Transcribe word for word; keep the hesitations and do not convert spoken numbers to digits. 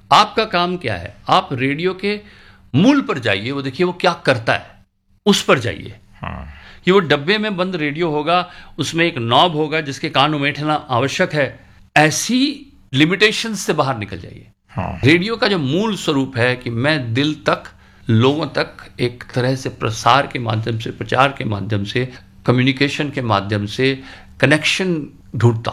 आपका काम क्या है? आप रेडियो के मूल पर जाइए, वो देखिए वो क्या करता है, उस पर जाइए। हाँ। कि वो डब्बे में बंद रेडियो होगा, उसमें एक नॉब होगा जिसके कान उमेठना आवश्यक है, ऐसी लिमिटेशन से बाहर निकल जाइए। हाँ। रेडियो का जो मूल स्वरूप है कि मैं दिल तक, लोगों तक एक तरह से प्रसार के माध्यम से, प्रचार के माध्यम से, कम्युनिकेशन के माध्यम से कनेक्शन ढूंढता